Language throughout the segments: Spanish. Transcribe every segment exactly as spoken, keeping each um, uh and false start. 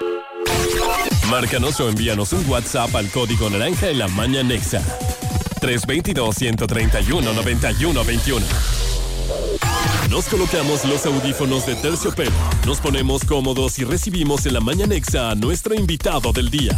Márcanos o envíanos un WhatsApp al código naranja en la Maña Nexa. tres dos dos, uno tres uno, nueve uno dos uno. Nos colocamos los audífonos de Terciopelo, nos ponemos cómodos y recibimos en la Maña Nexa a nuestro invitado del día.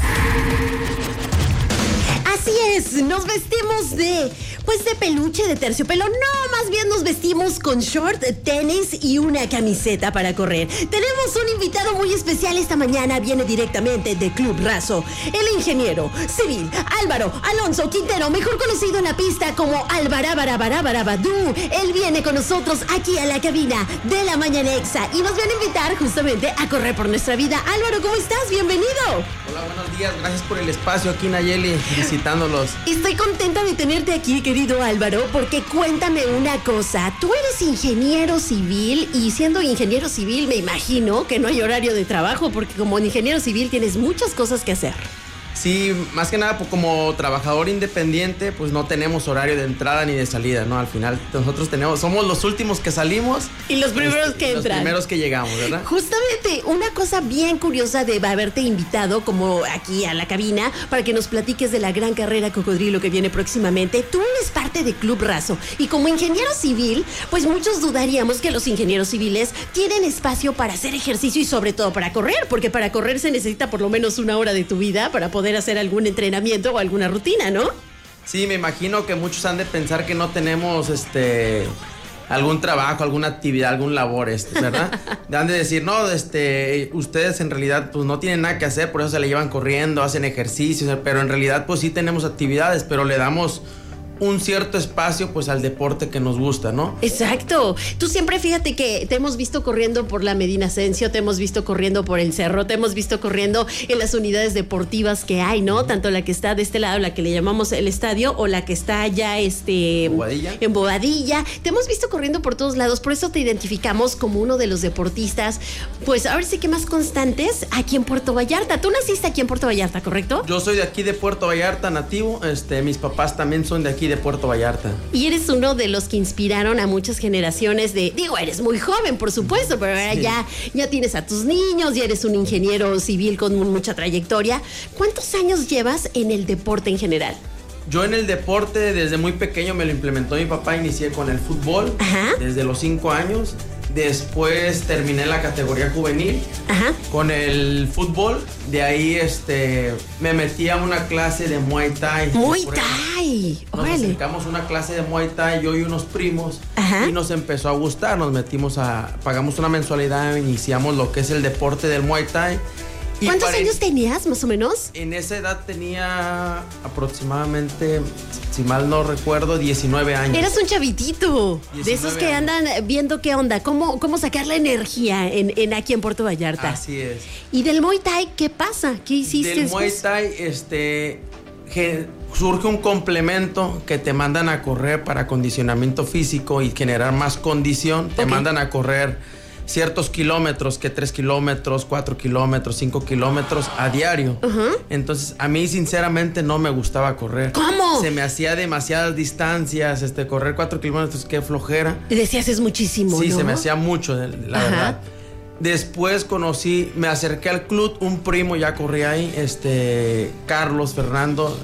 Así es, nos vestimos de, pues de peluche, de terciopelo. No, más bien nos vestimos con short, tenis y una camiseta para correr. Tenemos un invitado muy especial esta mañana, viene directamente de Club Razo. El ingeniero civil Álvaro Alonso Quintero, mejor conocido en la pista como Alvarabarabarabadú. Él viene con nosotros aquí a la cabina de la Maña Nexa y nos viene a invitar justamente a correr por nuestra vida. Álvaro, ¿cómo estás? Bienvenido. Hola, buenos días, gracias por el espacio aquí, Nayeli, visitándolos. Estoy contenta de tenerte aquí, querido Álvaro, porque cuéntame una cosa. Tú eres ingeniero civil y siendo ingeniero civil me imagino que no hay horario de trabajo porque como ingeniero civil tienes muchas cosas que hacer. Sí, más que nada, pues, como trabajador independiente, pues no tenemos horario de entrada ni de salida, ¿no? Al final nosotros tenemos, somos los últimos que salimos. Y los primeros este, que entran. Los primeros que llegamos, ¿verdad? Justamente, una cosa bien curiosa de haberte invitado como aquí a la cabina para que nos platiques de la gran carrera Cocodrilo que viene próximamente. Tú eres parte de Club Razo y como ingeniero civil, pues muchos dudaríamos que los ingenieros civiles tienen espacio para hacer ejercicio y sobre todo para correr, porque para correr se necesita por lo menos una hora de tu vida para poder poder hacer algún entrenamiento o alguna rutina, ¿no? Sí, me imagino que muchos han de pensar que no tenemos este algún trabajo, alguna actividad, algún labor, este, ¿verdad? Han de decir, no, este, ustedes en realidad pues no tienen nada que hacer, por eso se le llevan corriendo, hacen ejercicios, pero en realidad pues sí tenemos actividades, pero le damos un cierto espacio pues al deporte que nos gusta, ¿no? Exacto. Tú siempre fíjate que te hemos visto corriendo por la Medina Ascencio, te hemos visto corriendo por el Cerro, te hemos visto corriendo en las unidades deportivas que hay, ¿no? Tanto la que está de este lado, la que le llamamos el estadio, o la que está allá este, Bobadilla. en Bobadilla. Te hemos visto corriendo por todos lados, por eso te identificamos como uno de los deportistas, pues ahora sí que más constantes aquí en Puerto Vallarta. Tú naciste aquí en Puerto Vallarta, ¿correcto? Yo soy de aquí de Puerto Vallarta, nativo, este, mis papás también son de aquí de Puerto Vallarta. Y eres uno de los que inspiraron a muchas generaciones de, digo, eres muy joven, por supuesto, pero ahora sí. ya, ya tienes a tus niños, ya eres un ingeniero civil con mucha trayectoria. ¿Cuántos años llevas en el deporte en general? Yo en el deporte desde muy pequeño me lo implementó mi papá, inicié con el fútbol. Ajá. Desde los cinco años. Después terminé la categoría juvenil. Ajá. Con el fútbol. De ahí este me metí a una clase de Muay Thai. Muay Thai. Nos Órale. acercamos a una clase de Muay Thai, yo y unos primos. Ajá. Y nos empezó a gustar. Nos metimos a, pagamos una mensualidad, iniciamos lo que es el deporte del Muay Thai. Y ¿cuántos pare... años tenías, más o menos? En esa edad tenía aproximadamente, si mal no recuerdo, diecinueve años. Eras un chavitito, de esos que años. Andan viendo qué onda, cómo, cómo sacar la energía en, en aquí en Puerto Vallarta. Así es. ¿Y del Muay Thai qué pasa? ¿Qué hiciste Del después? Muay Thai, este, que surge un complemento que te mandan a correr para acondicionamiento físico y generar más condición. Te okay. mandan a correr ciertos kilómetros, que tres kilómetros, cuatro kilómetros, cinco kilómetros a diario. Uh-huh. Entonces, a mí sinceramente no me gustaba correr. ¿Cómo? Se me hacía demasiadas distancias, este, correr cuatro kilómetros, qué flojera. Y decías, es muchísimo, Sí, ¿no? se me hacía mucho, la Ajá. verdad. Después conocí, me acerqué al club, un primo ya corría ahí, este, Carlos Fernando.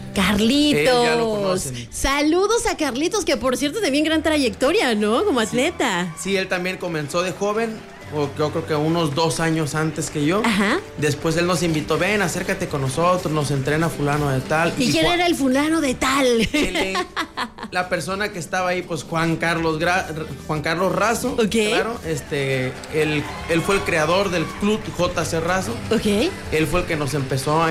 Carlitos, saludos a Carlitos, que por cierto también gran trayectoria, ¿no? Como atleta. Sí, sí, él también comenzó de joven, o yo creo que unos dos años antes que yo. Ajá. Después él nos invitó, ven, acércate con nosotros, nos entrena fulano de tal. ¿Y, y quién Juan, era el fulano de tal? Él, la persona que estaba ahí, pues Juan Carlos Gra, Juan Carlos Razo. Ok. Claro, este, él, él fue el creador del club J C Razo. Ok. Él fue el que nos empezó a